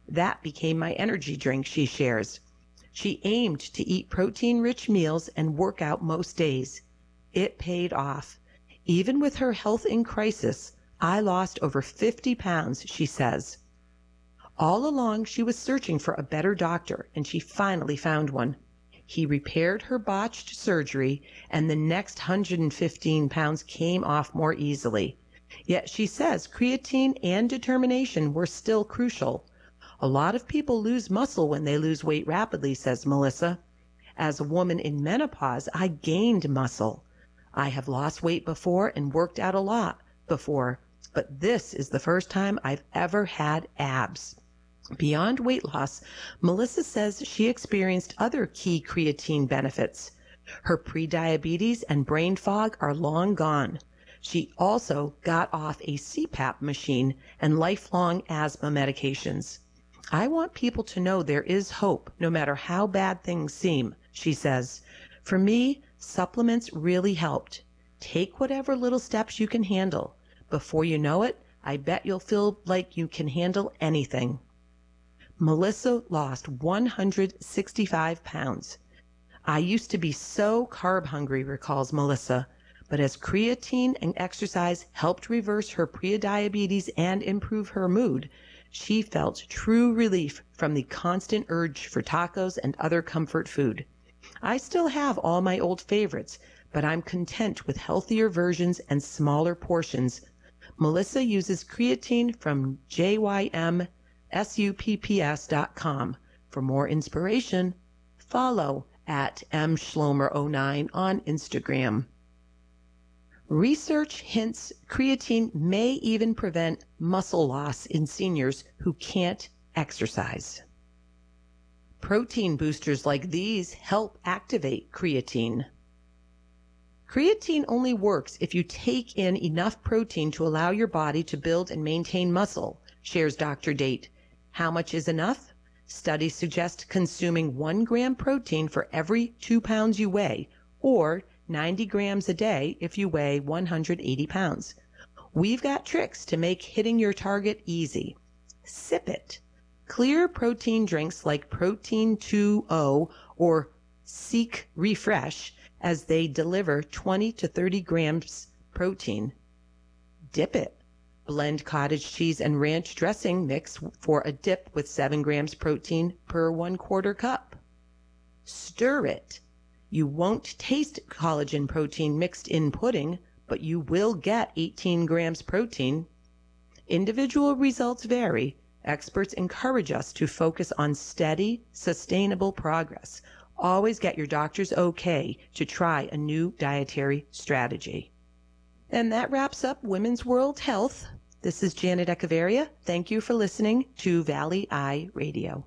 That became my energy drink, she shares. She aimed to eat protein-rich meals and work out most days. It paid off. Even with her health in crisis, I lost over 50 pounds, she says. All along, she was searching for a better doctor, and she finally found one. He repaired her botched surgery, and the next 115 pounds came off more easily. Yet she says creatine and determination were still crucial. A lot of people lose muscle when they lose weight rapidly, says Melissa. As a woman in menopause, I gained muscle. I have lost weight before and worked out a lot before, but this is the first time I've ever had abs. Beyond weight loss, Melissa says she experienced other key creatine benefits. Her prediabetes and brain fog are long gone. She also got off a CPAP machine and lifelong asthma medications. I want people to know there is hope, no matter how bad things seem, she says. For me, supplements really helped. Take whatever little steps you can handle. Before you know it, I bet you'll feel like you can handle anything. Melissa lost 165 pounds. I used to be so carb hungry, recalls Melissa, but as creatine and exercise helped reverse her prediabetes and improve her mood, she felt true relief from the constant urge for tacos and other comfort food. I still have all my old favorites, but I'm content with healthier versions and smaller portions. Melissa uses creatine from JYMSUPPS.com. For more inspiration, follow at mschlomer09 on Instagram. Research hints creatine may even prevent muscle loss in seniors who can't exercise. Protein boosters like these help activate creatine. Creatine only works if you take in enough protein to allow your body to build and maintain muscle, shares Dr. Date. How much is enough? Studies suggest consuming 1 gram protein for every 2 pounds you weigh, or 90 grams a day if you weigh 180 pounds. We've got tricks to make hitting your target easy. Sip it. Clear protein drinks like Protein 2O or Seek Refresh, as they deliver 20 to 30 grams protein. Dip it. Blend cottage cheese and ranch dressing mix for a dip with 7 grams protein per 1/4 cup. Stir it. You won't taste collagen protein mixed in pudding, but you will get 18 grams protein. Individual results vary. Experts encourage us to focus on steady, sustainable progress. Always get your doctor's okay to try a new dietary strategy. And that wraps up Women's World Health. This is Janet Echeverria. Thank you for listening to Valley Eye Radio.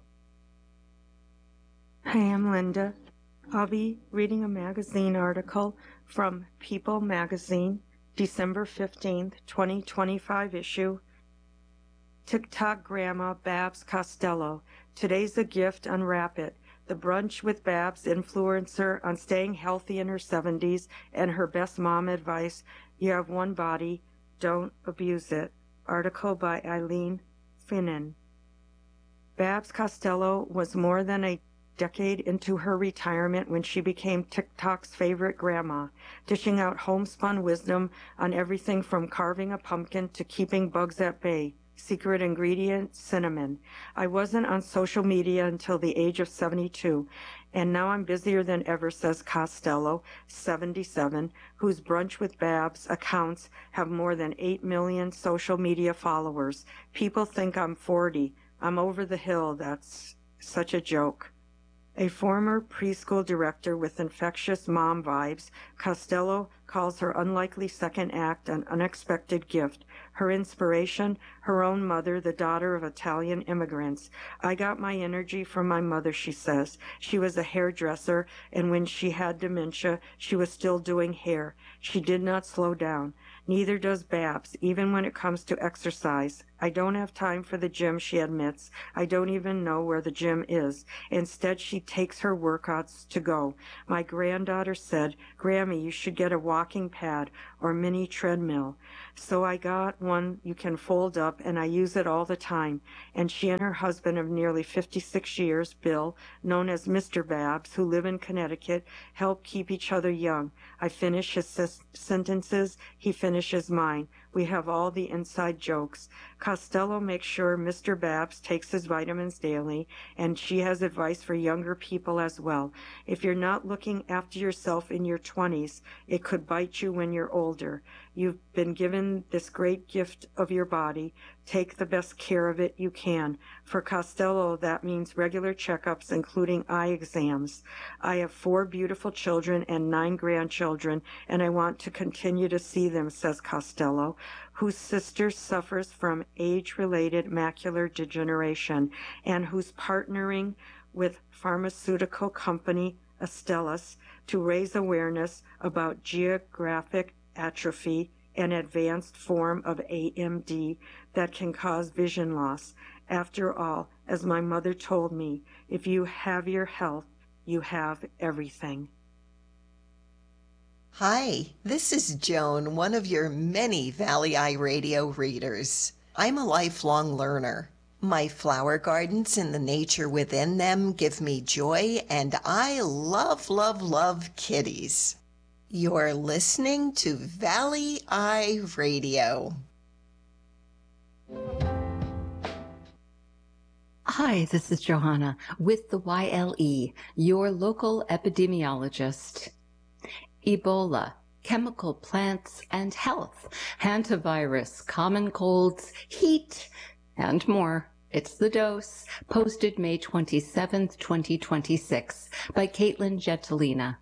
Hi, I'm Linda. I'll be reading a magazine article from People Magazine, December 15th, 2025 issue. TikTok Grandma Babs Costello. Today's a gift, unwrap it. The Brunch with Babs influencer on staying healthy in her 70s and her best mom advice. You have one body, don't abuse it. Article by Eileen Finnan. Babs Costello was more than a decade into her retirement when she became TikTok's favorite grandma, dishing out homespun wisdom on everything from carving a pumpkin to keeping bugs at bay. Secret ingredient, cinnamon. I wasn't on social media until the age of 72, and now I'm busier than ever, says Costello, 77, whose Brunch with Babs accounts have more than 8 million social media followers. People think I'm 40. I'm over the hill. That's such a joke. A former preschool director with infectious mom vibes, Costello calls her unlikely second act an unexpected gift. Her inspiration, her own mother, the daughter of Italian immigrants. I got my energy from my mother, she says. She was a hairdresser, and when she had dementia, she was still doing hair. She did not slow down. Neither does Babs, even when it comes to exercise. I don't have time for the gym, she admits. I don't even know where the gym is. Instead, she takes her workouts to go. My granddaughter said, Grammy, you should get a walking pad or mini treadmill. So I got one you can fold up, and I use it all the time. And she and her husband of nearly 56 years, Bill, known as Mr. Babs, who live in Connecticut, help keep each other young. I finish his sentences, he finishes mine. We have all the inside jokes. Costello makes sure Mr. Babs takes his vitamins daily, and she has advice for younger people as well. If you're not looking after yourself in your 20s, it could bite you when you're older. You've been given this great gift of your body. Take the best care of it you can. For Costello, that means regular checkups, including eye exams. I have 4 beautiful children and 9 grandchildren, and I want to continue to see them, says Costello, whose sister suffers from age-related macular degeneration and who's partnering with pharmaceutical company Astellas to raise awareness about geographic atrophy, an advanced form of AMD that can cause vision loss. After all, as my mother told me, if you have your health, you have everything. Hi, this is Joan, one of your many Valley Eye Radio readers. I'm a lifelong learner. My flower gardens and the nature within them give me joy, and I love, love, love kitties. You're listening to Valley Eye Radio. Hi, this is Johanna with the YLE, your local epidemiologist. Ebola, chemical plants and health, hantavirus, common colds, heat, and more. It's The Dose, posted May 27th, 2026, by Caitlin Gentilina.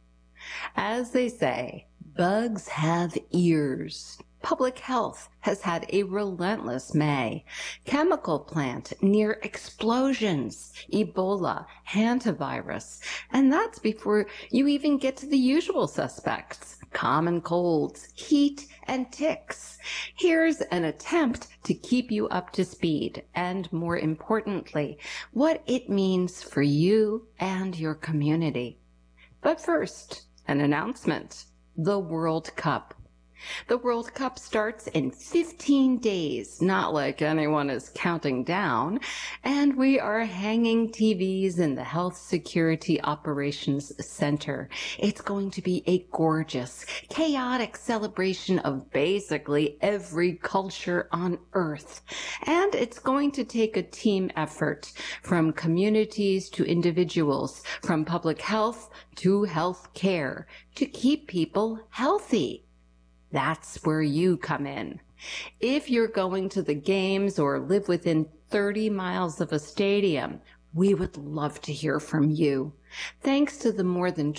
As they say, bugs have ears. Public health has had a relentless May. Chemical plant near explosions, Ebola, hantavirus, and that's before you even get to the usual suspects, common colds, heat, and ticks. Here's an attempt to keep you up to speed and, more importantly, what it means for you and your community. But first, an announcement. The World Cup. The World Cup starts in 15 days, not like anyone is counting down, and we are hanging TVs in the Health Security Operations Center. It's going to be a gorgeous, chaotic celebration of basically every culture on Earth. And it's going to take a team effort, from communities to individuals, from public health to health care, to keep people healthy. That's where you come in. If you're going to the games or live within 30 miles of a stadium, we would love to hear from you. Thanks to the more than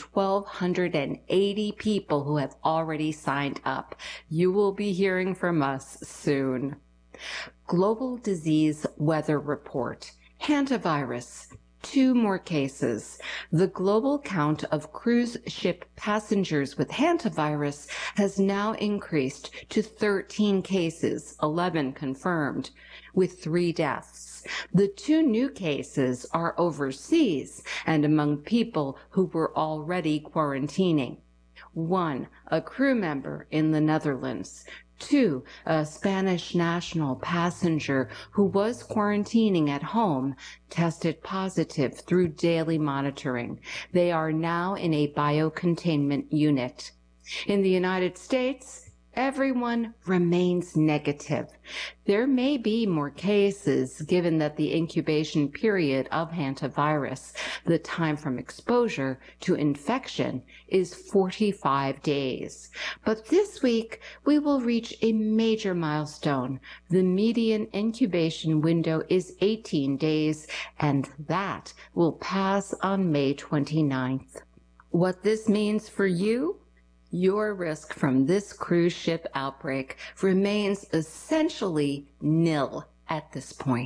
1,280 people who have already signed up, you will be hearing from us soon. Global Disease Weather Report. Hantavirus. 2 more cases. The global count of cruise ship passengers with hantavirus has now increased to 13 cases, 11 confirmed, with 3 deaths. The 2 new cases are overseas and among people who were already quarantining. 1, a crew member in the Netherlands. 2, a Spanish national passenger who was quarantining at home tested positive through daily monitoring. They are now in a biocontainment unit. In the United States, everyone remains negative. There may be more cases given that the incubation period of hantavirus, the time from exposure to infection, is 45 days. But this week, we will reach a major milestone. The median incubation window is 18 days, and that will pass on May 29th. What this means for you? Your risk from this cruise ship outbreak remains essentially nil at this point.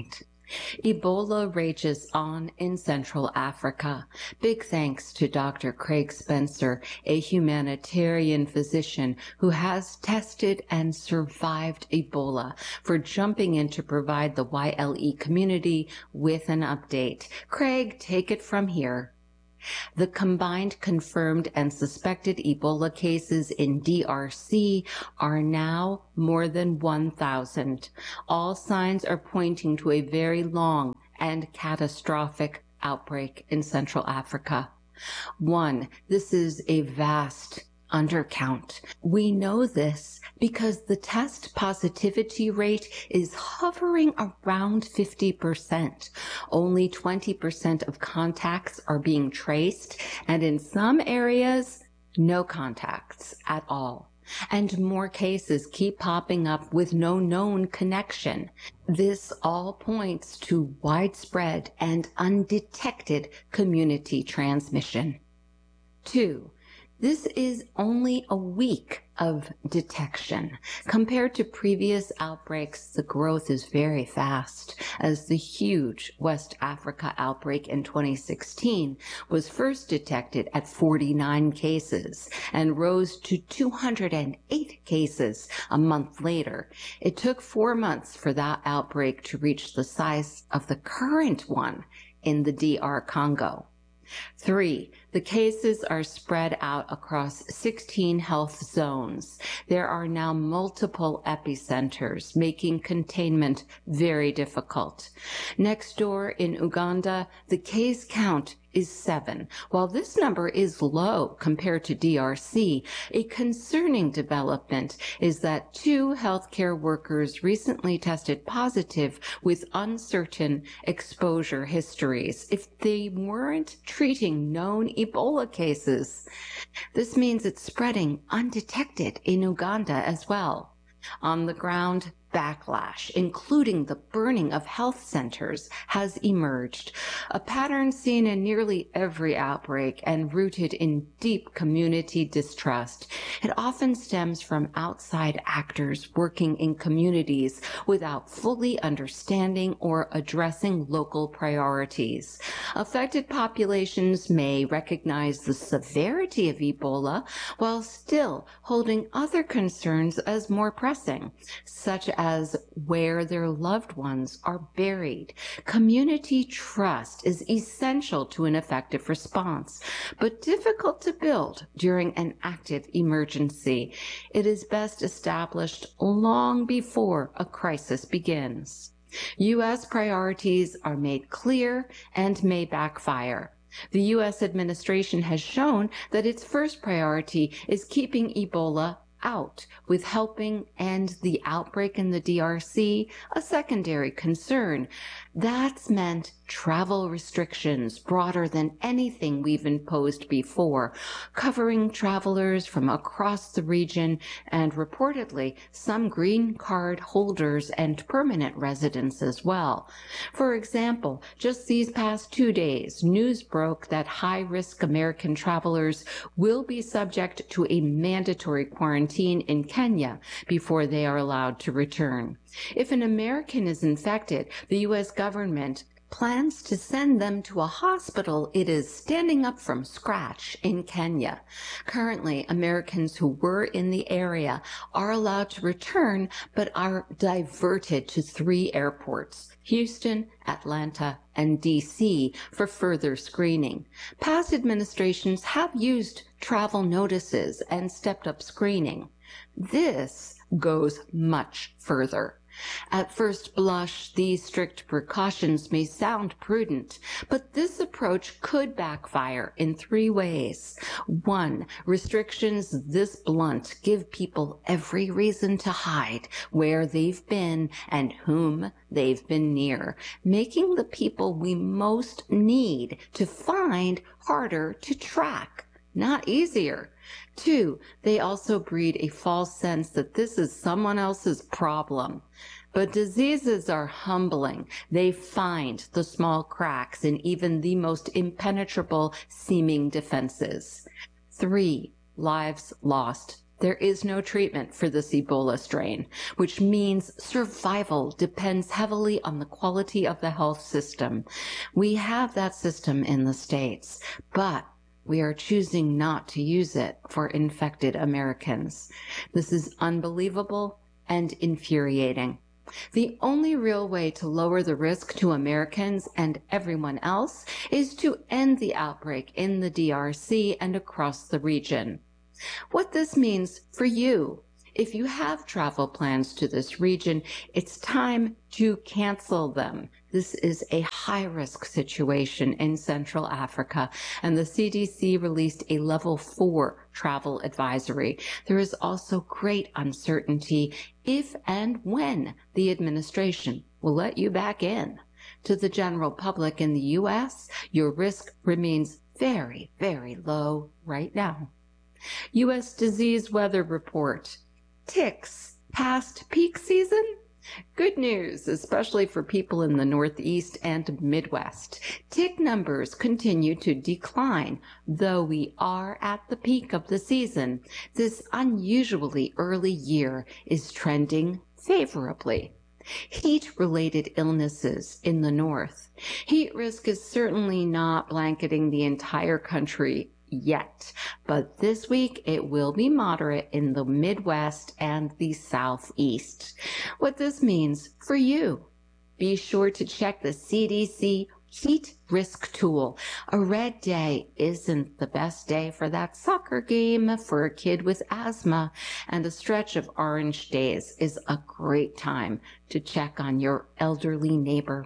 Ebola rages on in Central Africa. Big thanks to Dr. Craig Spencer, a humanitarian physician who has tested and survived Ebola, for jumping in to provide the YLE community with an update. Craig, take it from here. The combined confirmed and suspected Ebola cases in DRC are now more than 1,000. All signs are pointing to a very long and catastrophic outbreak in Central Africa. One, this is a vast undercount. We know this because the test positivity rate is hovering around 50%. Only 20% of contacts are being traced, and in some areas, no contacts at all. And more cases keep popping up with no known connection. This all points to widespread and undetected community transmission. 2. This is only a week of detection. Compared to previous outbreaks, the growth is very fast, as the huge West Africa outbreak in 2016 was first detected at 49 cases and rose to 208 cases a month later. It took 4 months for that outbreak to reach the size of the current one in the DR Congo. 3. The cases are spread out across 16 health zones. There are now multiple epicenters, making containment very difficult. Next door in Uganda, the case count is 7. While this number is low compared to DRC, a concerning development is that 2 healthcare workers recently tested positive with uncertain exposure histories if they weren't treating known Ebola cases. This means it's spreading undetected in Uganda as well. On the ground, backlash, including the burning of health centers, has emerged, a pattern seen in nearly every outbreak and rooted in deep community distrust. It often stems from outside actors working in communities without fully understanding or addressing local priorities. Affected populations may recognize the severity of Ebola while still holding other concerns as more pressing, such as where their loved ones are buried. Community trust is essential to an effective response, but difficult to build during an active emergency. It is best established long before a crisis begins. U.S. priorities are made clear and may backfire. The U.S. administration has shown that its first priority is keeping Ebola out, with helping end the outbreak in the DRC a secondary concern. That's meant travel restrictions broader than anything we've imposed before, covering travelers from across the region and reportedly some green card holders and permanent residents as well. For example, just these past 2 days, news broke that high-risk American travelers will be subject to a mandatory quarantine in Kenya before they are allowed to return. If an American is infected, the U.S. government plans to send them to a hospital it is standing up from scratch in Kenya. Currently, Americans who were in the area are allowed to return, but are diverted to 3 airports: Houston, Atlanta, and D.C. for further screening. Past administrations have used travel notices and stepped up screening. This goes much further. At first blush, these strict precautions may sound prudent, but this approach could backfire in 3 ways. 1, restrictions this blunt give people every reason to hide where they've been and whom they've been near, making the people we most need to find harder to track, not easier. 2, they also breed a false sense that this is someone else's problem. But diseases are humbling. They find the small cracks in even the most impenetrable seeming defenses. 3, lives lost There is no treatment for this Ebola strain, which means survival depends heavily on the quality of the health system. We have that system in the States, but we are choosing not to use it for infected Americans. This is unbelievable and infuriating. The only real way to lower the risk to Americans and everyone else is to end the outbreak in the DRC and across the region. What this means for you, if you have travel plans to this region, it's time to cancel them. This is a high-risk situation in Central Africa, and the CDC released a level 4 travel advisory. There is also great uncertainty if and when the administration will let you back in. To the general public in the U.S., your risk remains very, very low right now. U.S. Disease Weather Report. Ticks past peak season? Good news, especially for people in the Northeast and Midwest. Tick numbers continue to decline, though we are at the peak of the season. This unusually early year is trending favorably. Heat-related illnesses in the north. Heat risk is certainly not blanketing the entire country yet, but this week it will be moderate in the Midwest and the Southeast. What this means for you, be sure to check the CDC heat risk tool. A red day isn't the best day for that soccer game for a kid with asthma, and a stretch of orange days is a great time to check on your elderly neighbor.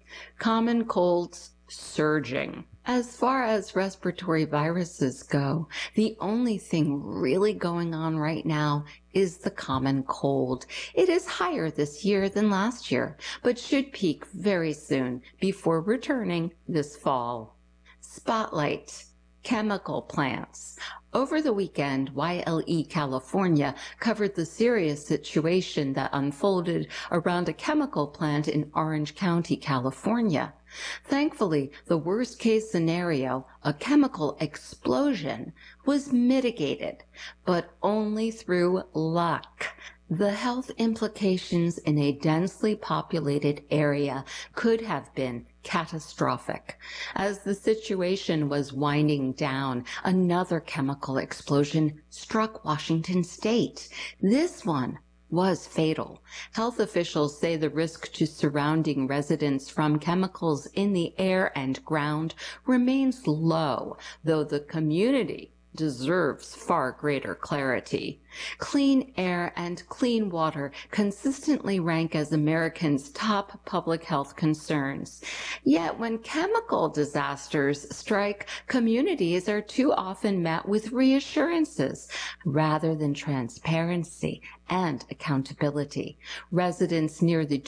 Common colds surging. As far as respiratory viruses go, the only thing really going on right now is the common cold. It is higher this year than last year, but should peak very soon before returning this fall. Spotlight. Chemical plants. Over the weekend, YLE California covered the serious situation that unfolded around a chemical plant in Orange County, California. Thankfully, the worst-case scenario, a chemical explosion, was mitigated, but only through luck. The health implications in a densely populated area could have been catastrophic. As the situation was winding down, another chemical explosion struck Washington State. This one was fatal. Health officials say the risk to surrounding residents from chemicals in the air and ground remains low, though the community deserves far greater clarity. Clean air and clean water consistently rank as Americans' top public health concerns. Yet when chemical disasters strike, communities are too often met with reassurances rather than transparency and accountability. Residents near the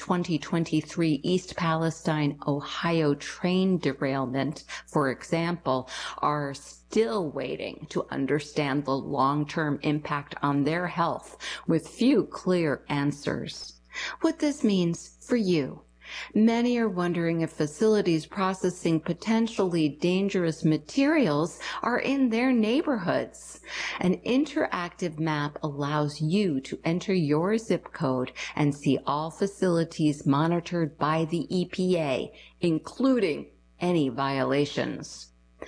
2023 East Palestine, Ohio train derailment, for example, are still waiting to understand the long-term impact on their health with few clear answers. What this means for you. Many are wondering if facilities processing potentially dangerous materials are in their neighborhoods. An interactive map allows you to enter your zip code and see all facilities monitored by the EPA, including any violations.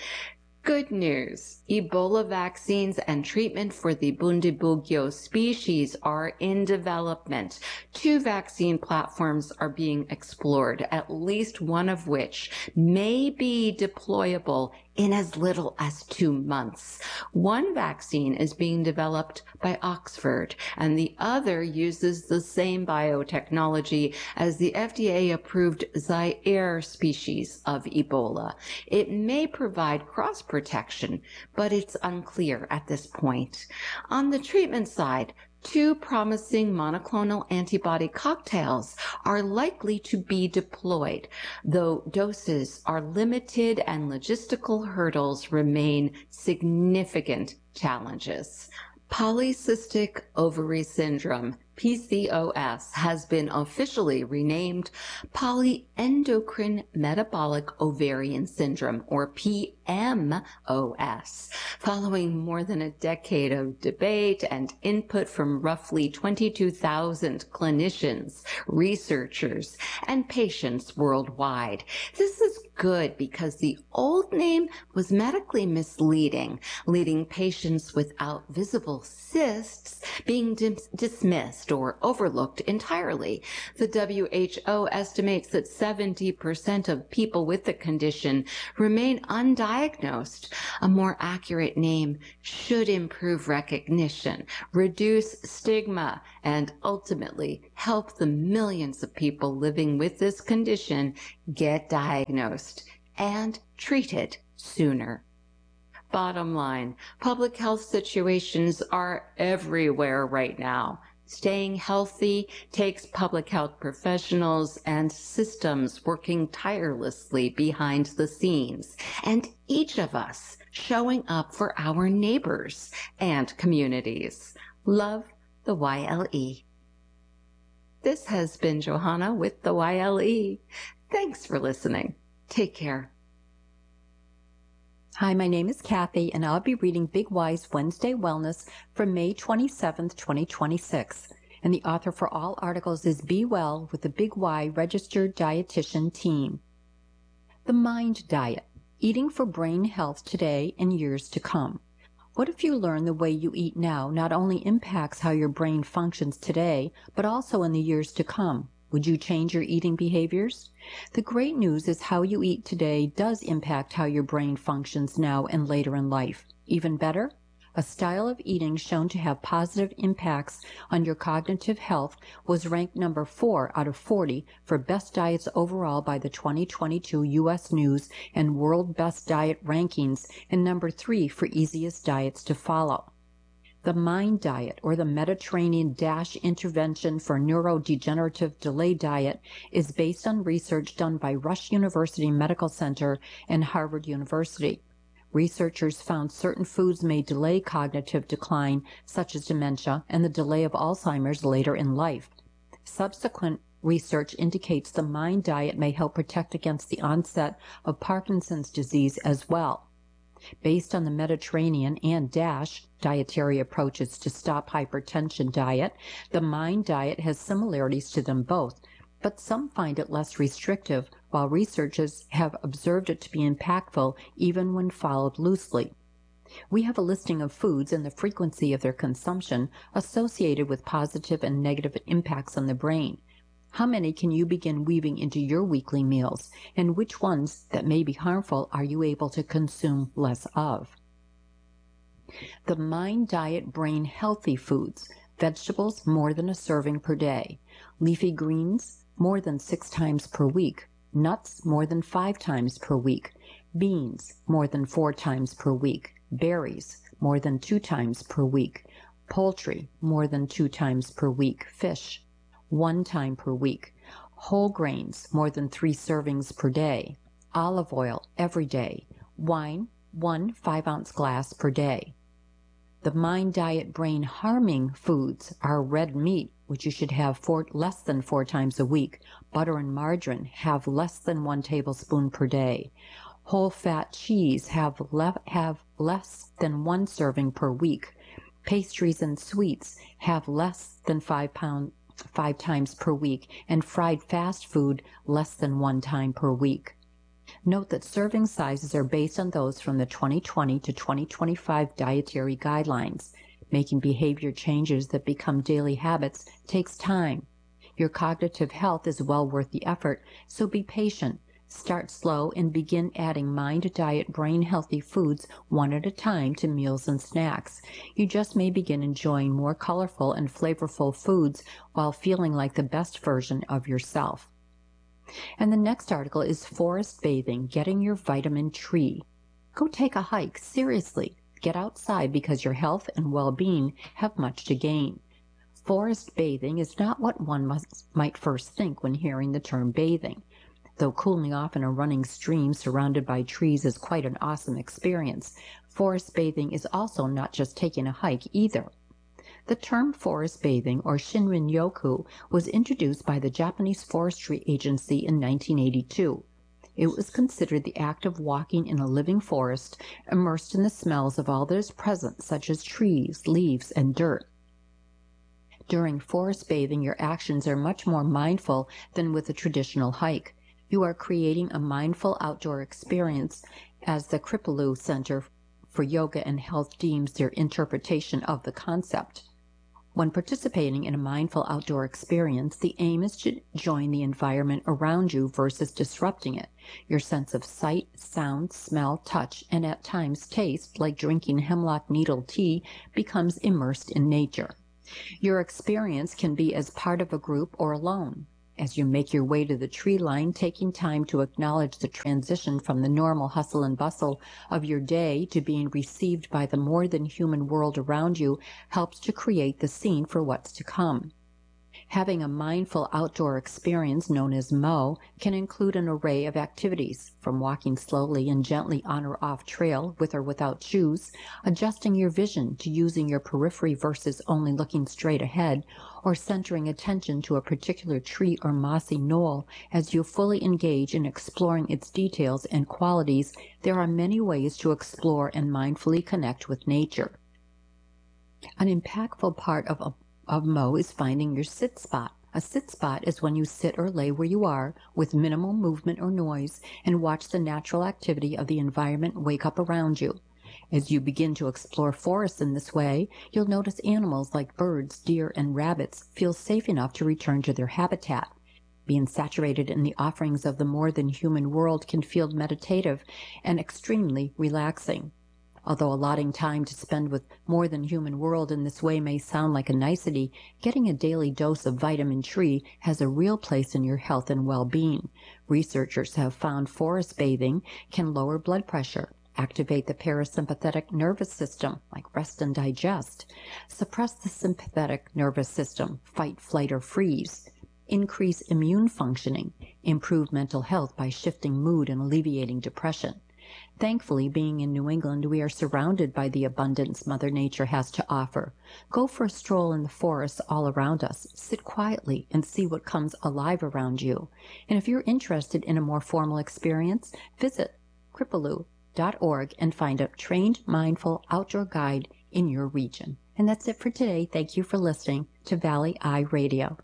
Good news. Ebola vaccines and treatment for the Bundibugyo species are in development. 2 vaccine platforms are being explored, at least one of which may be deployable in as little as 2 months. One vaccine is being developed by Oxford, and the other uses the same biotechnology as the FDA-approved Zaire species of Ebola. It may provide cross-protection, but it's unclear at this point. On the treatment side, 2 promising monoclonal antibody cocktails are likely to be deployed, though doses are limited and logistical hurdles remain significant challenges. Polycystic ovary syndrome, PCOS, has been officially renamed polyendocrine metabolic ovarian syndrome, or PMOS, following more than a decade of debate and input from roughly 22,000 clinicians, researchers, and patients worldwide. This is good because the old name was medically misleading, leading patients without visible cysts being dismissed or overlooked entirely. The WHO estimates that 70% of people with the condition remain undiagnosed. A more accurate name should improve recognition, reduce stigma, and ultimately help the millions of people living with this condition get diagnosed and treated sooner. Bottom line, public health situations are everywhere right now. Staying healthy takes public health professionals and systems working tirelessly behind the scenes, and each of us showing up for our neighbors and communities. Love, the YLE. This has been Johanna with the YLE. Thanks for listening. Take care. Hi, my name is Kathy, and I'll be reading Big Y's Wednesday Wellness for May 27th, 2026. And the author for all articles is Be Well with the Big Y Registered Dietitian Team. The Mind Diet, eating for brain health today and years to come. What if you learn the way you eat now not only impacts how your brain functions today, but also in the years to come? Would you change your eating behaviors? The great news is how you eat today does impact how your brain functions now and later in life. Even better, a style of eating shown to have positive impacts on your cognitive health was ranked number 4 out of 40 for best diets overall by the 2022 U.S. News and World Best Diet Rankings, and number 3 for easiest diets to follow. The MIND diet, or the Mediterranean Dash Intervention for Neurodegenerative Delay Diet, is based on research done by Rush University Medical Center and Harvard University. Researchers found certain foods may delay cognitive decline, such as dementia, and the delay of Alzheimer's later in life. Subsequent research indicates the MIND diet may help protect against the onset of Parkinson's disease as well. Based on the Mediterranean and DASH dietary approaches to stop hypertension diet, the MIND diet has similarities to them both, but some find it less restrictive, while researchers have observed it to be impactful even when followed loosely. We have a listing of foods and the frequency of their consumption associated with positive and negative impacts on the brain. How many can you begin weaving into your weekly meals, and which ones that may be harmful are you able to consume less of? The MIND diet brain healthy foods: vegetables more than a serving per day, leafy greens more than 6 times per week, nuts more than 5 times per week, beans more than 4 times per week, berries more than 2 times per week, poultry more than 2 times per week, fish 1 time per week, whole grains more than 3 servings per day, olive oil every day, wine 1 5-ounce glass per day. The MIND diet brain harming foods are red meat, which you should have less than 4 times a week. Butter and margarine have less than 1 tablespoon per day. Whole fat cheese have less than 1 serving per week. Pastries and sweets have less than 5 times per week, and fried fast food less than 1 time per week. Note that serving sizes are based on those from the 2020 to 2025 dietary guidelines. Making behavior changes that become daily habits takes time. Your cognitive health is well worth the effort, so be patient. Start slow and begin adding MIND diet brain healthy foods one at a time to meals and snacks. You just may begin enjoying more colorful and flavorful foods while feeling like the best version of yourself. And the next article is Forest Bathing, Getting Your Vitamin Tree. Go take a hike, seriously. Get outside because your health and well-being have much to gain. Forest bathing is not what one might first think when hearing the term bathing. Though cooling off in a running stream surrounded by trees is quite an awesome experience, forest bathing is also not just taking a hike either. The term forest bathing, or Shinrin-yoku, was introduced by the Japanese Forestry Agency in 1982. It was considered the act of walking in a living forest, immersed in the smells of all that is present, such as trees, leaves, and dirt. During forest bathing, your actions are much more mindful than with a traditional hike. You are creating a mindful outdoor experience, as the Kripalu Center for Yoga and Health deems their interpretation of the concept. When participating in a mindful outdoor experience, the aim is to join the environment around you versus disrupting it. Your sense of sight, sound, smell, touch, and at times taste, like drinking hemlock needle tea, becomes immersed in nature. Your experience can be as part of a group or alone. As you make your way to the tree line, taking time to acknowledge the transition from the normal hustle and bustle of your day to being received by the more than human world around you helps to create the scene for what's to come. Having a mindful outdoor experience known as Mo can include an array of activities, from walking slowly and gently on or off trail with or without shoes, adjusting your vision to using your periphery versus only looking straight ahead, or centering attention to a particular tree or mossy knoll as you fully engage in exploring its details and qualities. There are many ways to explore and mindfully connect with nature. An impactful part of Mo is finding your sit spot. A sit spot is when you sit or lay where you are with minimal movement or noise and watch the natural activity of the environment wake up around you. As you begin to explore forests in this way, you'll notice animals like birds, deer, and rabbits feel safe enough to return to their habitat. Being saturated in the offerings of the more than human world can feel meditative and extremely relaxing. Although allotting time to spend with more than human world in this way may sound like a nicety, getting a daily dose of vitamin D has a real place in your health and well-being. Researchers have found forest bathing can lower blood pressure, activate the parasympathetic nervous system, like rest and digest, suppress the sympathetic nervous system, fight, flight, or freeze, increase immune functioning, improve mental health by shifting mood and alleviating depression. Thankfully, being in New England, we are surrounded by the abundance Mother Nature has to offer. Go for a stroll in the forests all around us. Sit quietly and see what comes alive around you. And if you're interested in a more formal experience, visit kripalu.org and find a trained, mindful outdoor guide in your region. And that's it for today. Thank you for listening to Valley Eye Radio.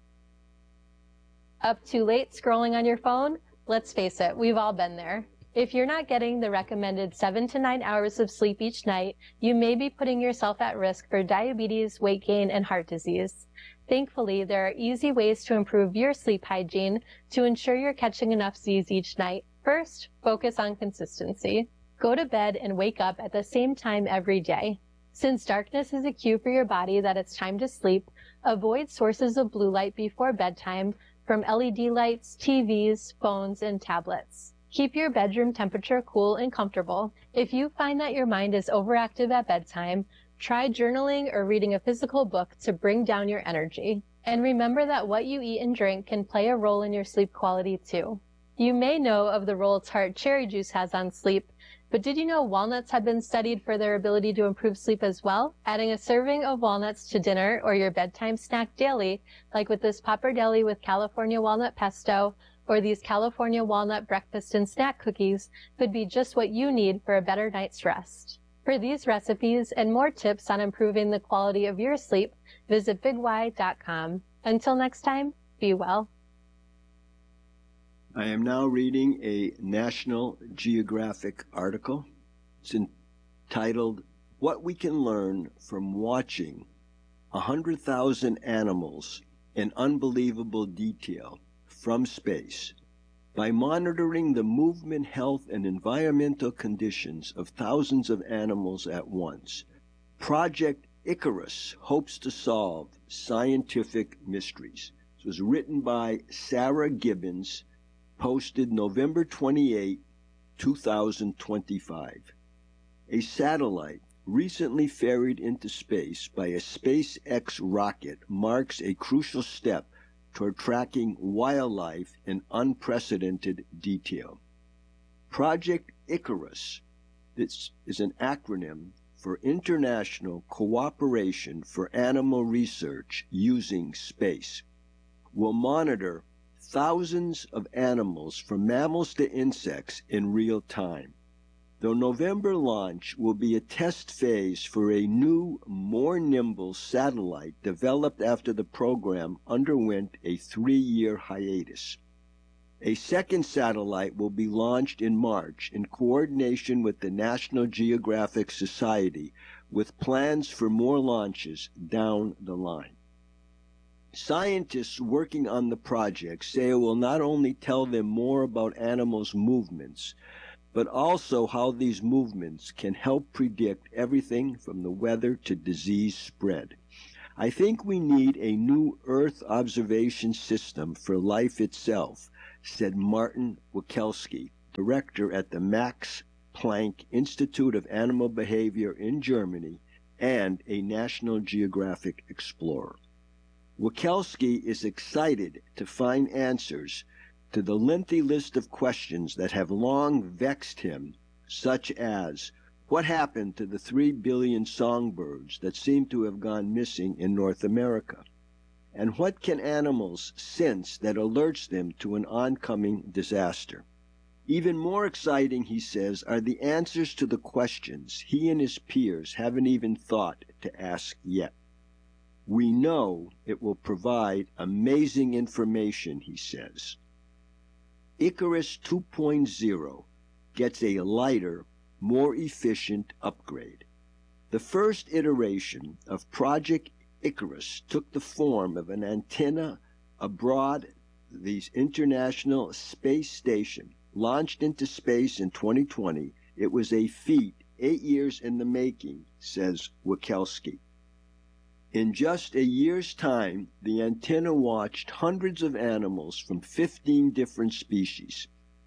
Up too late scrolling on your phone? Let's face it, we've all been there. If you're not getting the recommended 7 to 9 hours of sleep each night, you may be putting yourself at risk for diabetes, weight gain, and heart disease. Thankfully, there are easy ways to improve your sleep hygiene to ensure you're catching enough Z's each night. First, focus on consistency. Go to bed and wake up at the same time every day. Since darkness is a cue for your body that it's time to sleep, avoid sources of blue light before bedtime from LED lights, TVs, phones, and tablets. Keep your bedroom temperature cool and comfortable. If you find that your mind is overactive at bedtime, try journaling or reading a physical book to bring down your energy. And remember that what you eat and drink can play a role in your sleep quality too. You may know of the role tart cherry juice has on sleep, but did you know walnuts have been studied for their ability to improve sleep as well? Adding a serving of walnuts to dinner or your bedtime snack daily, like with this pappardelle with California walnut pesto, or these California walnut breakfast and snack cookies, could be just what you need for a better night's rest. For these recipes and more tips on improving the quality of your sleep, visit bigY.com. Until next time, be well. I am now reading a National Geographic article. It's entitled, What We Can Learn from Watching 100,000 Animals in Unbelievable Detail from Space. By monitoring the movement, health, and environmental conditions of thousands of animals at once, Project Icarus hopes to solve scientific mysteries. It was written by Sarah Gibbons, posted November 28, 2025. A satellite recently ferried into space by a SpaceX rocket marks a crucial step toward tracking wildlife in unprecedented detail. Project Icarus, this is an acronym for international cooperation for animal research using space. Will monitor thousands of animals from mammals to insects in real time. The November launch will be a test phase for a new, more nimble satellite developed after the program underwent a 3-year hiatus. A second satellite will be launched in March in coordination with the National Geographic Society, with plans for more launches down the line. Scientists working on the project say it will not only tell them more about animals' movements, but also how these movements can help predict everything from the weather to disease spread. I think we need a new Earth observation system for life itself, said Martin Wikelski, director at the Max Planck Institute of Animal Behavior in Germany and a National Geographic explorer. Wikelski is excited to find answers to the lengthy list of questions that have long vexed him, such as, what happened to the 3 billion songbirds that seem to have gone missing in North America? And what can animals sense that alerts them to an oncoming disaster? Even more exciting, he says, are the answers to the questions he and his peers haven't even thought to ask yet. We know it will provide amazing information, he says. Icarus 2.0 gets a lighter, more efficient upgrade. The first iteration of Project Icarus took the form of an antenna aboard the International Space Station. Launched into space in 2020, it was a feat 8 years in the making, says Wikelski. In just a year's time, the antenna watched hundreds of animals from 15 different species.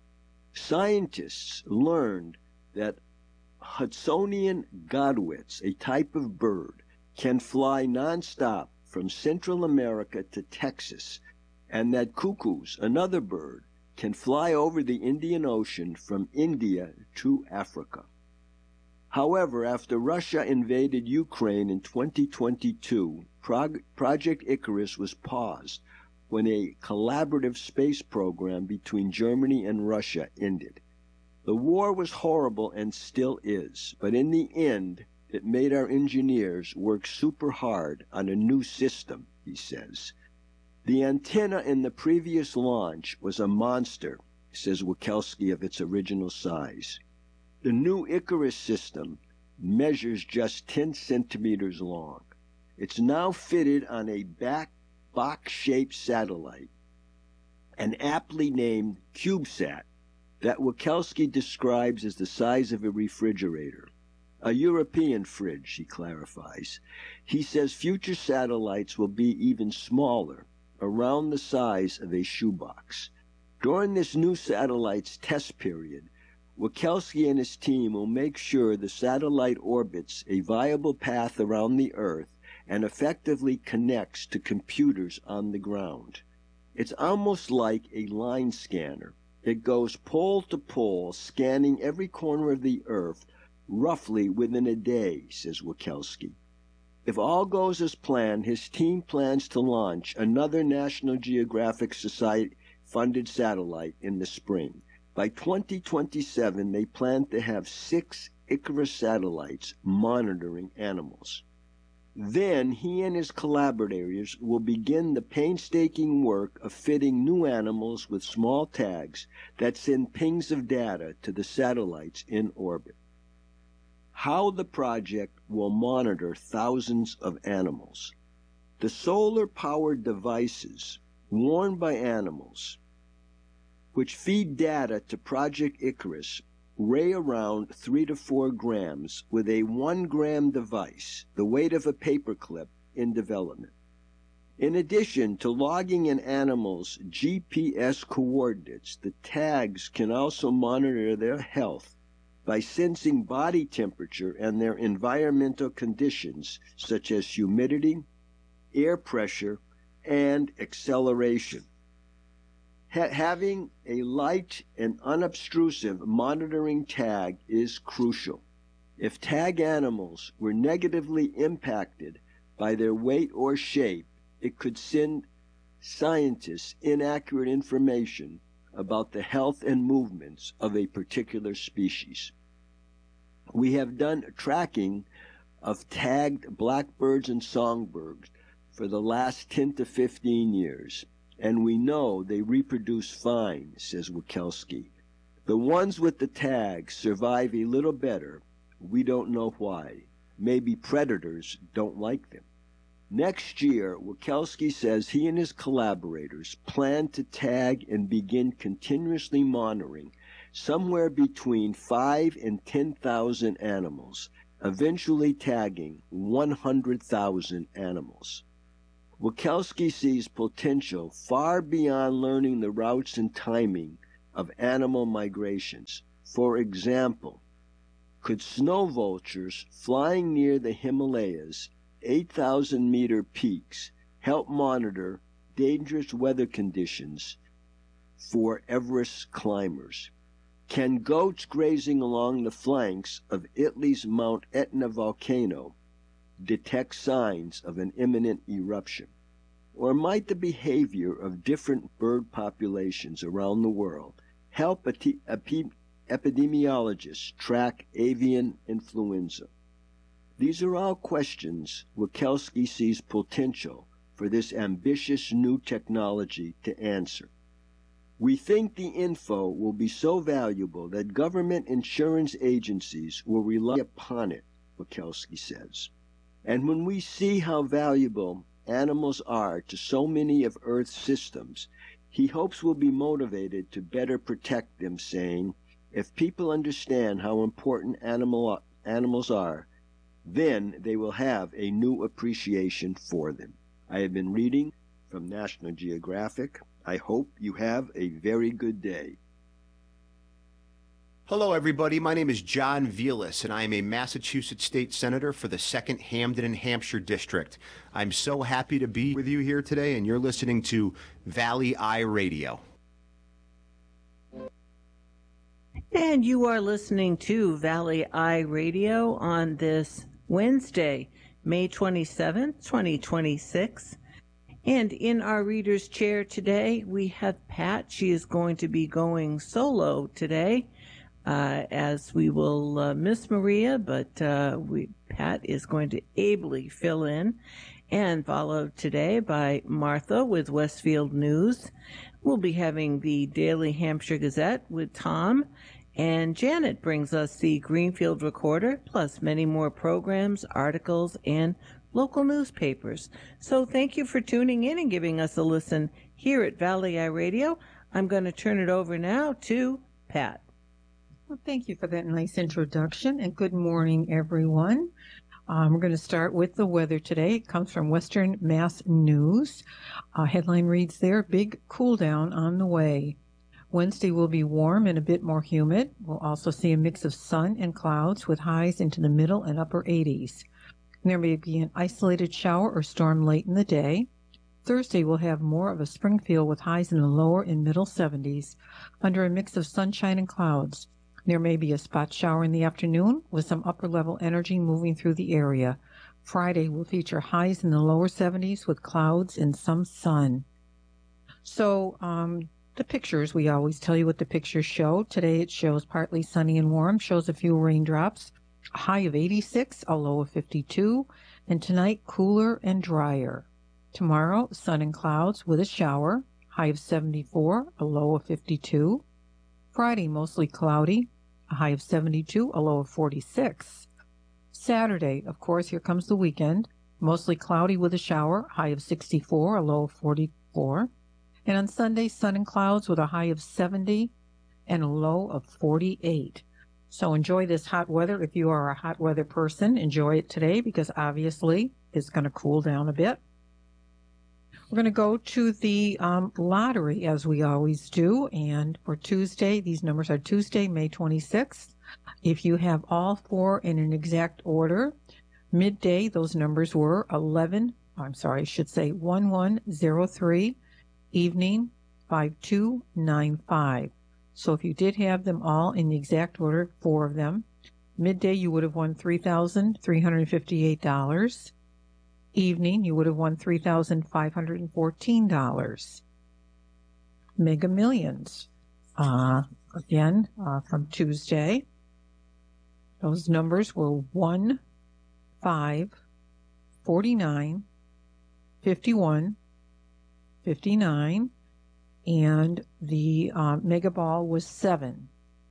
Scientists learned that Hudsonian godwits, a type of bird, can fly nonstop from Central America to Texas, and that cuckoos, another bird, can fly over the Indian Ocean from India to Africa. However, after Russia invaded Ukraine in 2022, Project Icarus was paused when a collaborative space program between Germany and Russia ended. The war was horrible and still is, but in the end, it made our engineers work super hard on a new system, he says. The antenna in the previous launch was a monster, says Wikelski, of its original size. The new Icarus system measures just 10 centimeters long. It's now fitted on a box-shaped satellite, an aptly named CubeSat, that Wikelski describes as the size of a refrigerator. A European fridge, he clarifies. He says future satellites will be even smaller, around the size of a shoebox. During this new satellite's test period, Wikelski and his team will make sure the satellite orbits a viable path around the Earth and effectively connects to computers on the ground. It's almost like a line scanner. It goes pole to pole, scanning every corner of the Earth roughly within a day, says Wikelski. If all goes as planned, his team plans to launch another National Geographic Society-funded satellite in the spring. By 2027, they plan to have 6 Icarus satellites monitoring animals. Then he and his collaborators will begin the painstaking work of fitting new animals with small tags that send pings of data to the satellites in orbit. How the project will monitor thousands of animals. The solar-powered devices worn by animals, which feed data to Project Icarus, weigh around 3 to 4 grams with a 1-gram device, the weight of a paperclip, in development. In addition to logging an animal's GPS coordinates, the tags can also monitor their health by sensing body temperature and their environmental conditions, such as humidity, air pressure, and acceleration. Having a light and unobtrusive monitoring tag is crucial. If tag animals were negatively impacted by their weight or shape, it could send scientists inaccurate information about the health and movements of a particular species. We have done tracking of tagged blackbirds and songbirds for the last 10 to 15 years, and we know they reproduce fine, says Wikelski. The ones with the tags survive a little better. We don't know why. Maybe predators don't like them. Next year, Wikelski says he and his collaborators plan to tag and begin continuously monitoring somewhere between 5 and 10,000 animals, eventually tagging 100,000 animals. Wikelski sees potential far beyond learning the routes and timing of animal migrations. For example, could snow vultures flying near the Himalayas 8,000-meter peaks help monitor dangerous weather conditions for Everest climbers? Can goats grazing along the flanks of Italy's Mount Etna volcano detect signs of an imminent eruption? Or might the behavior of different bird populations around the world help epidemiologists track avian influenza? These are all questions Wikelski sees potential for this ambitious new technology to answer. We think the info will be so valuable that government insurance agencies will rely upon it, Wikelski says. And when we see how valuable animals are to so many of Earth's systems, he hopes we'll be motivated to better protect them, saying, if people understand how important animals are, then they will have a new appreciation for them. I have been reading from National Geographic. I hope you have a very good day. Hello, everybody. My name is John Vilas, and I am a Massachusetts State Senator for the 2nd Hampden and Hampshire District. I'm so happy to be with you here today, and you're listening to Valley Eye Radio. And you are listening to Valley Eye Radio on this Wednesday, May 27th, 2026. And in our reader's chair today, we have Pat. She is going to be going solo today, as we will miss Maria, but Pat is going to ably fill in, and followed today by Martha with Westfield News. We'll be having the Daily Hampshire Gazette with Tom, and Janet brings us the Greenfield Recorder, plus many more programs, articles, and local newspapers. So thank you for tuning in and giving us a listen here at Valley Eye Radio. I'm going to turn it over now to Pat. Well, thank you for that nice introduction, and good morning, everyone. We're going to start with the weather today. It comes from Western Mass News. Headline reads there, big cool down on the way. Wednesday will be warm and a bit more humid. We'll also see a mix of sun and clouds with highs into the middle and upper 80s. There may be an isolated shower or storm late in the day. Thursday will have more of a spring feel with highs in the lower and middle 70s under a mix of sunshine and clouds. There may be a spot shower in the afternoon with some upper-level energy moving through the area. Friday will feature highs in the lower 70s with clouds and some sun. So the pictures, we always tell you what the pictures show. Today it shows partly sunny and warm, shows a few raindrops, a high of 86, a low of 52, and tonight cooler and drier. Tomorrow, sun and clouds with a shower, high of 74, a low of 52. Friday, mostly cloudy, a high of 72, a low of 46. Saturday, of course, here comes the weekend, mostly cloudy with a shower, high of 64, a low of 44. And on Sunday, sun and clouds with a high of 70 and a low of 48. So enjoy this hot weather. If you are a hot weather person, enjoy it today because obviously it's going to cool down a bit. We're going to go to the lottery as we always do. And for Tuesday, these numbers are Tuesday, May 26th. If you have all four in an exact order, midday, those numbers were 1103, evening 5295. So if you did have them all in the exact order, four of them, Midday, you would have won $3,358. Evening, you would have won $3,514. Mega Millions, again, from Tuesday. Those numbers were 1, 5, 49, 51, 59, and the Mega Ball was 7.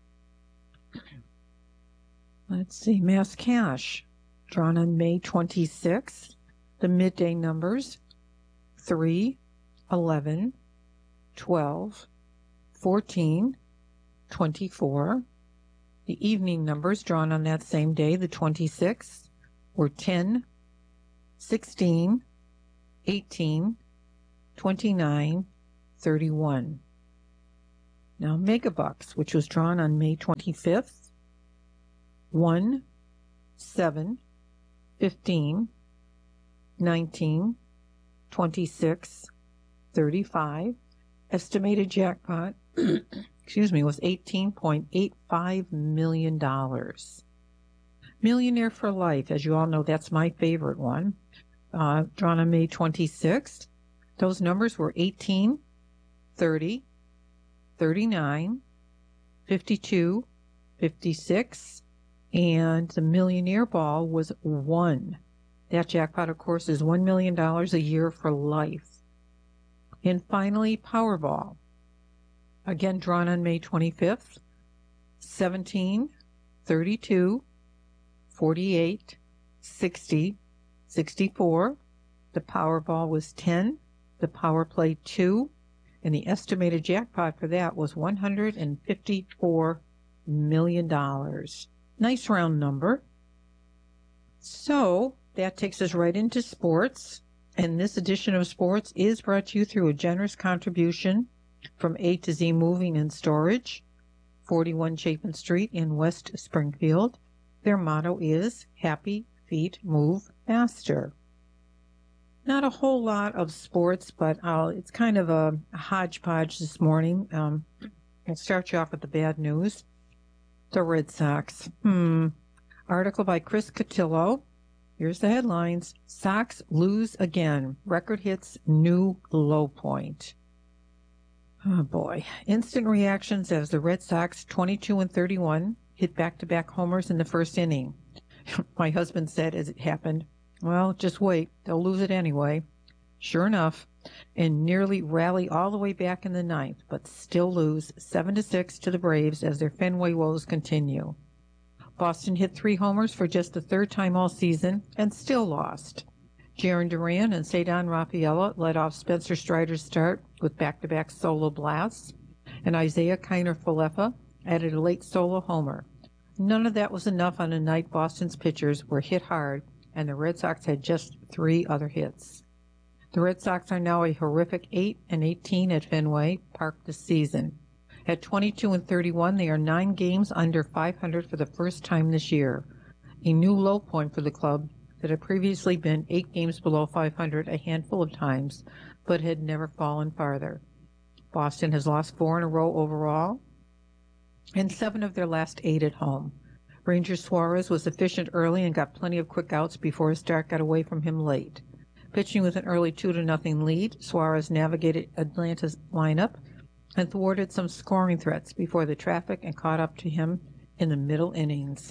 Let's see, Mass Cash, drawn on May 26th. The midday numbers, 3, 11, 12, 14, 24. The evening numbers drawn on that same day, the 26th, were 10, 16, 18, 29, 31. Now Megabucks, which was drawn on May 25th, 1, 7, 15, 19, 26, 35. Estimated jackpot, was $18.85 million. Millionaire for Life, as you all know, that's my favorite one, drawn on May 26th. Those numbers were 18, 30, 39, 52, 56, and the Millionaire Ball was 1. That jackpot, of course, is $1 million a year for life. And finally, Powerball, again drawn on May 25th, 17, 32, 48, 60, 64. The Powerball was 10, the Power Play 2, and the estimated jackpot for that was $154 million. Nice round number. So that takes us right into sports. And this edition of Sports is brought to you through a generous contribution from A to Z Moving and Storage, 41 Chapin Street in West Springfield. Their motto is Happy Feet Move Faster. Not a whole lot of sports, but it's kind of a hodgepodge this morning. I'll start you off with the bad news. The Red Sox. Article by Chris Cotillo. Here's the headlines. Sox lose again. Record hits new low point. Oh boy. Instant reactions as the Red Sox, 22-31, hit back-to-back homers in the first inning. My husband said as it happened, well, just wait. They'll lose it anyway. Sure enough, and nearly rally all the way back in the ninth, but still lose 7-6 to the Braves as their Fenway woes continue. Boston hit 3 homers for just the third time all season and still lost. Jarren Duran and Ceddanne Rafaela led off Spencer Strider's start with back-to-back solo blasts, and Isaiah Kiner-Falefa added a late solo homer. None of that was enough on a night Boston's pitchers were hit hard, and the Red Sox had just 3 other hits. The Red Sox are now a horrific 8-18 at Fenway Park this season. At 22-31, they are 9 games under .500 for the first time this year, a new low point for the club that had previously been 8 games below .500 a handful of times, but had never fallen farther. Boston has lost 4 in a row overall, and 7 of their last 8 at home. Ranger Suarez was efficient early and got plenty of quick outs before his start got away from him late. Pitching with an early 2-0 lead, Suarez navigated Atlanta's lineup and thwarted some scoring threats before the traffic and caught up to him in the middle innings.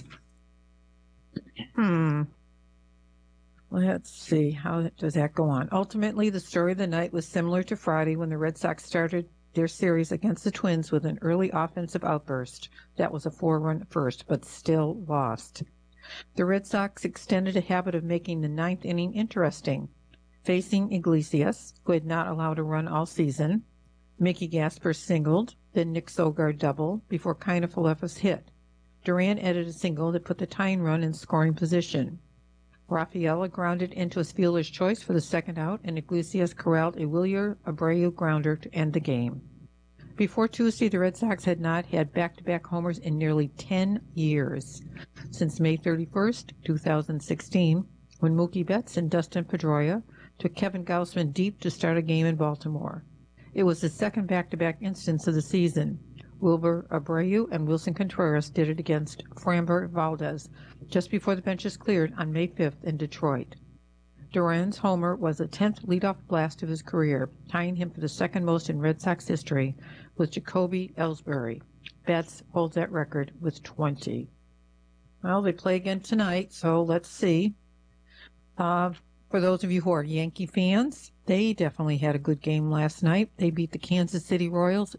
Let's see, how does that go on? Ultimately, the story of the night was similar to Friday when the Red Sox started their series against the Twins with an early offensive outburst. That was a 4-run first, but still lost. The Red Sox extended a habit of making the 9th inning interesting, facing Iglesias, who had not allowed a run all season. Mickey Gasper singled, then Nick Sogard doubled, before Kiner-Falefa's hit. Duran added a single that put the tying run in scoring position. Rafaela grounded into his fielder's choice for the second out, and Iglesias corralled a Wilyer Abreu grounder to end the game. Before Tuesday, the Red Sox had not had back-to-back homers in nearly 10 years, since May 31st, 2016, when Mookie Betts and Dustin Pedroia took Kevin Gausman deep to start a game in Baltimore. It was the second back-to-back instance of the season. Wilber Abreu and Wilson Contreras did it against Framber Valdez just before the benches cleared on May 5th in Detroit. Duran's homer was the 10th leadoff blast of his career, tying him for the second most in Red Sox history with Jacoby Ellsbury. Betts holds that record with 20. Well, they play again tonight, so let's see. For those of you who are Yankee fans, they definitely had a good game last night. They beat the Kansas City Royals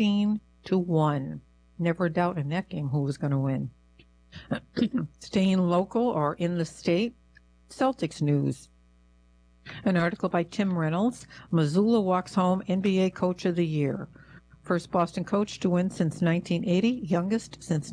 15-1. Never a doubt in that game who was going to win. Staying local or in the state, Celtics news. An article by Tim Reynolds, Mazzulla walks home NBA Coach of the Year. First Boston coach to win since 1980, youngest since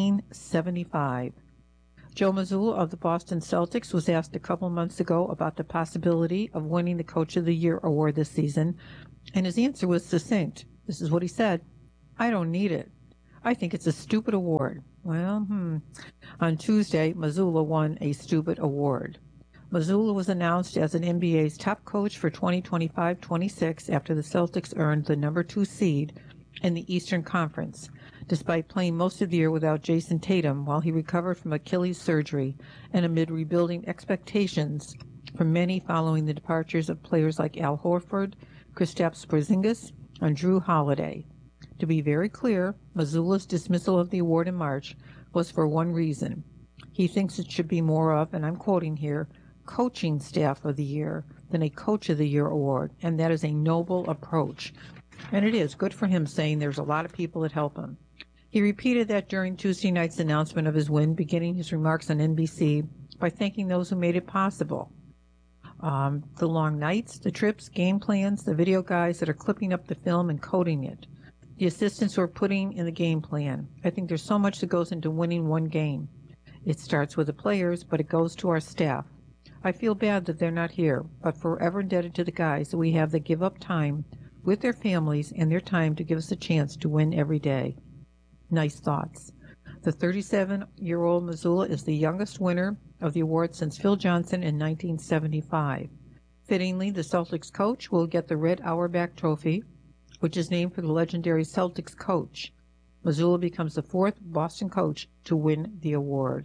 1975. Joe Mazzulla of the Boston Celtics was asked a couple months ago about the possibility of winning the Coach of the Year award this season, and his answer was succinct. This is what he said: "I don't need it. I think it's a stupid award." Well, On Tuesday, Mazzulla won a stupid award. Mazzulla was announced as an NBA's top coach for 2025-26 after the Celtics earned the number 2 seed in the Eastern Conference, despite playing most of the year without Jason Tatum while he recovered from Achilles surgery and amid rebuilding expectations from many following the departures of players like Al Horford, Kristaps Porzingis, and Drew Holiday. To be very clear, Mazzulla's dismissal of the award in March was for one reason. He thinks it should be more of, and I'm quoting here, Coaching Staff of the Year than a Coach of the Year award, and that is a noble approach. And it is good for him, saying there's a lot of people that help him. He repeated that during Tuesday night's announcement of his win, beginning his remarks on NBC by thanking those who made it possible. The long nights, the trips, game plans, the video guys that are clipping up the film and coding it, the assistants who are putting in the game plan. I think there's so much that goes into winning one game. It starts with the players, but it goes to our staff. I feel bad that they're not here, but forever indebted to the guys that we have that give up time with their families and their time to give us a chance to win every day. Nice thoughts. The 37-year-old Mazzulla is the youngest winner of the award since Phil Johnson in 1975. Fittingly, the Celtics coach will get the Red Auerbach Trophy, which is named for the legendary Celtics coach. Mazzulla becomes the 4th Boston coach to win the award.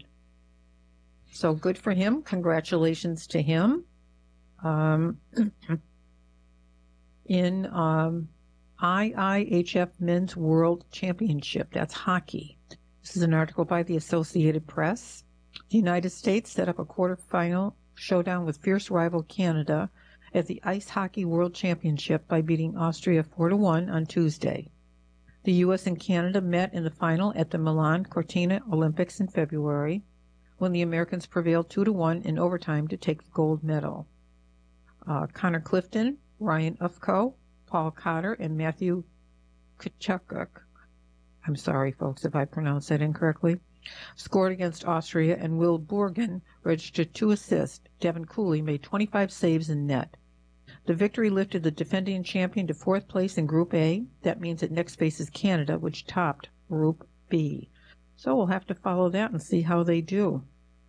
So good for him. Congratulations to him. In IIHF Men's World Championship, that's hockey. This is an article by the Associated Press. The United States set up a quarterfinal showdown with fierce rival Canada at the Ice Hockey World Championship by beating Austria 4-1 on Tuesday. The U.S. and Canada met in the final at the Milan Cortina Olympics in February, when the Americans prevailed 2-1 in overtime to take the gold medal. Connor Clifton, Ryan Ufko, Paul Cotter, and Matthew Tkachuk, I'm sorry, folks, if I pronounced that incorrectly, scored against Austria, and Will Borgen registered 2 assists. Devin Cooley made 25 saves in net. The victory lifted the defending champion to 4th place in Group A. That means it next faces Canada, which topped Group B. So we'll have to follow that and see how they do.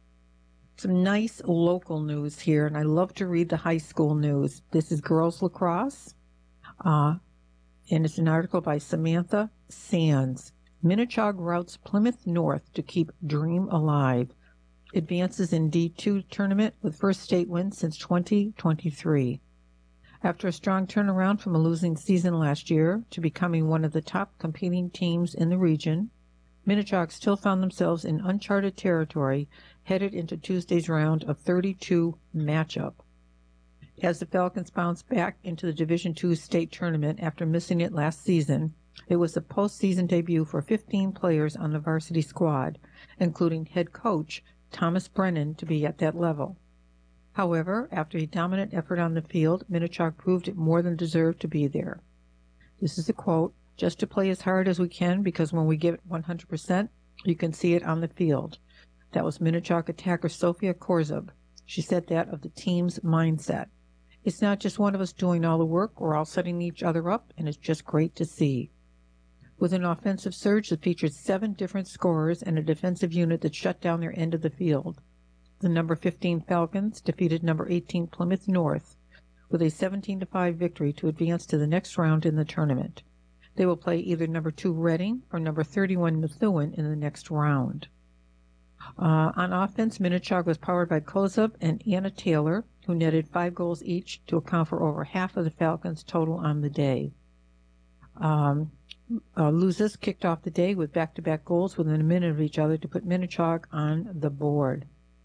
Some nice local news here, and I love to read the high school news. This is girls lacrosse, and it's an article by Samantha Sands. Minnechaug routes Plymouth North to keep Dream alive. Advances in D2 tournament with first state win since 2023. After a strong turnaround from a losing season last year to becoming one of the top competing teams in the region, Minnechaug still found themselves in uncharted territory headed into Tuesday's round of 32 matchup. As the Falcons bounced back into the Division II state tournament after missing it last season, it was the postseason debut for 15 players on the varsity squad, including head coach Thomas Brennan, to be at that level. However, after a dominant effort on the field, Minnechaug proved it more than deserved to be there. This is a quote: "Just to play as hard as we can, because when we give it 100%, you can see it on the field." That was Minnechaug attacker Sofia Korzub. She said that of the team's mindset. It's not just one of us doing all the work, we're all setting each other up, and it's just great to see. With an offensive surge that featured 7 different scorers and a defensive unit that shut down their end of the field, the number 15 Falcons defeated number 18 Plymouth North with a 17-5 victory to advance to the next round in the tournament. They will play either number 2 Reading or number 31 Methuen in the next round. On offense, Minichog was powered by Kozub and Anna Taylor, who netted 5 goals each to account for over half of the Falcons' total on the day. Luzas kicked off the day with back-to-back goals within a minute of each other to put Minichog on the board.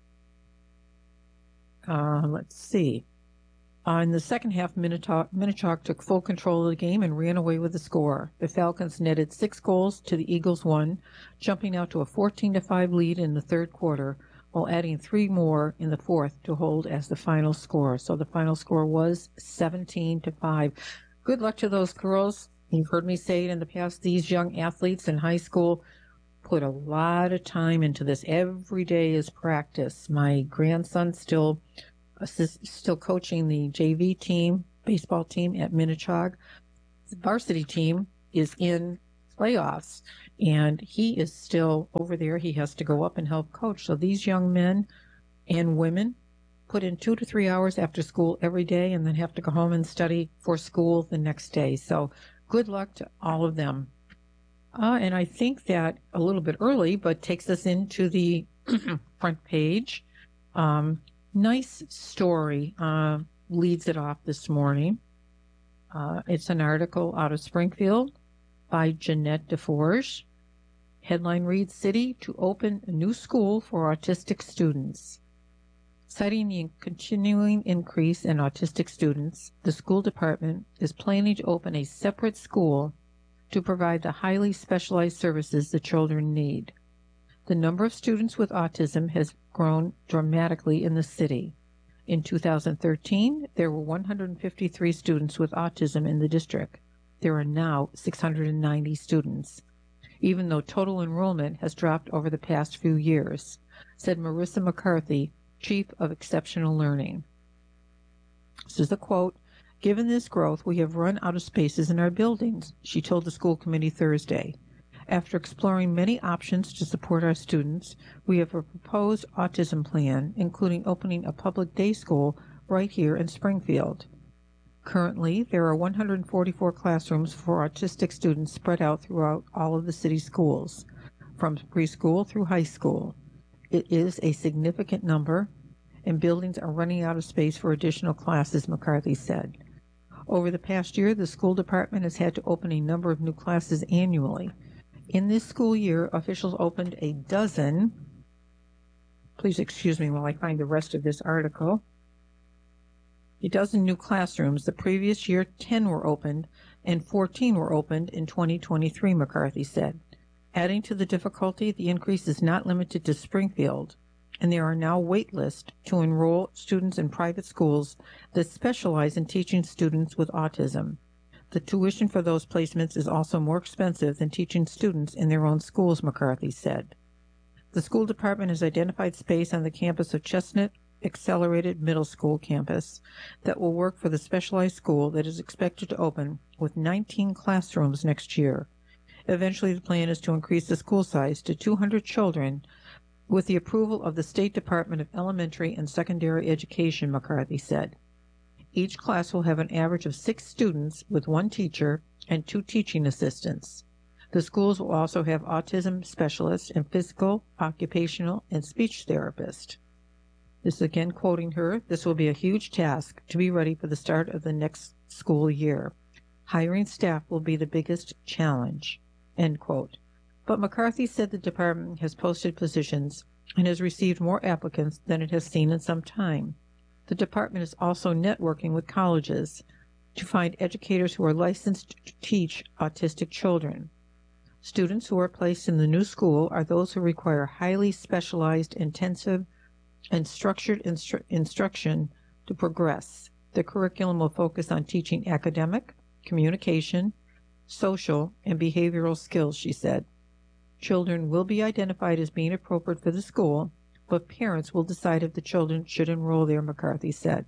Let's see. In the second half, Minichog took full control of the game and ran away with the score. The Falcons netted 6 goals to the Eagles 1, jumping out to a 14-5 lead in the third quarter, while adding 3 more in the fourth to hold as the final score. So the final score was 17-5. Good luck to those girls. You've heard me say it in the past, these young athletes in high school put a lot of time into this. Every day is practice. My grandson's still coaching the JV team, baseball team at Minichog. The varsity team is in playoffs, and he is still over there. He has to go up and help coach. So these young men and women put in 2 to 3 hours after school every day and then have to go home and study for school the next day. So good luck to all of them. And I think that a little bit early, but takes us into the front page. Nice story leads it off this morning. It's an article out of Springfield by Jeanette DeForge. Headline reads, City to open a new school for autistic students. Citing the continuing increase in autistic students, the school department is planning to open a separate school to provide the highly specialized services the children need. The number of students with autism has grown dramatically in the city. In 2013, there were 153 students with autism in the district. There are now 690 students, even though total enrollment has dropped over the past few years, said Marissa McCarthy, Chief of Exceptional Learning. This is a quote, Given this growth, we have run out of spaces in our buildings, she told the school committee Thursday. After exploring many options to support our students, we have a proposed autism plan, including opening a public day school right here in Springfield. Currently, there are 144 classrooms for autistic students spread out throughout all of the city schools, from preschool through high school. It is a significant number, and buildings are running out of space for additional classes, McCarthy said. Over the past year, the school department has had to open a number of new classes annually. In this school year, officials opened a dozen. Please excuse me while I find the rest of this article. A dozen new classrooms. The previous year, 10 were opened, and 14 were opened in 2023, McCarthy said. Adding to the difficulty, the increase is not limited to Springfield, and there are now wait lists to enroll students in private schools that specialize in teaching students with autism. The tuition for those placements is also more expensive than teaching students in their own schools, McCarthy said. The school department has identified space on the campus of Chestnut Accelerated Middle School campus that will work for the specialized school that is expected to open with 19 classrooms next year. Eventually, the plan is to increase the school size to 200 children with the approval of the State Department of Elementary and Secondary Education, McCarthy said. Each class will have an average of 6 students with 1 teacher and 2 teaching assistants. The schools will also have autism specialists and physical, occupational, and speech therapists. This is again quoting her, this will be a huge task to be ready for the start of the next school year. Hiring staff will be the biggest challenge, end quote. But McCarthy said the department has posted positions and has received more applicants than it has seen in some time. The department is also networking with colleges to find educators who are licensed to teach autistic children. Students who are placed in the new school are those who require highly specialized, intensive, and structured instruction to progress. The curriculum will focus on teaching academic, communication, social, and behavioral skills, she said. Children will be identified as being appropriate for the school, but parents will decide if the children should enroll there, McCarthy said.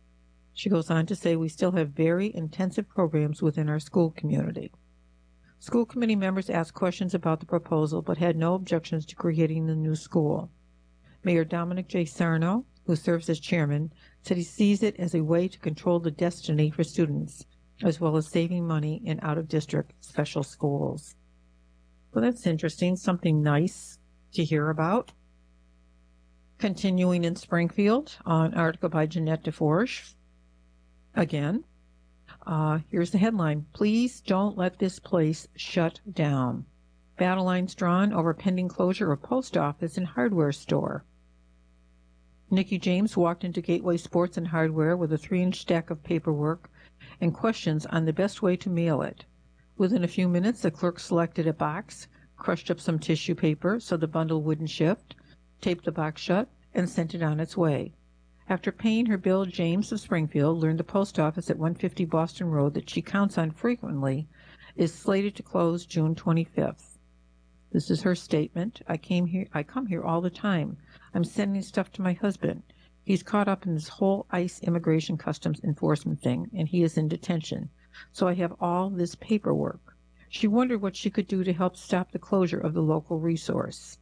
She goes on to say, we still have very intensive programs within our school community. School committee members asked questions about the proposal, but had no objections to creating the new school. Mayor Dominic J. Sarno, who serves as chairman, said he sees it as a way to control the destiny for students as well as saving money in out-of-district special schools. Well, that's interesting, something nice to hear about. Continuing in Springfield, an article by Jeanette DeForge. Again, here's the headline: Please don't let this place shut down. Battle lines drawn over pending closure of post office and hardware store. Nikki James walked into Gateway Sports and Hardware with a 3-inch stack of paperwork and questions on the best way to mail it. Within a few minutes, the clerk selected a box, crushed up some tissue paper so the bundle wouldn't shift, taped the box shut, and sent it on its way. After paying her bill, James of Springfield learned the post office at 150 Boston Road that she counts on frequently is slated to close June 25th. This is her statement. I come here all the time. I'm sending stuff to my husband. He's caught up in this whole ICE immigration customs enforcement thing, and he is in detention. So I have all this paperwork. She wondered what she could do to help stop the closure of the local resource.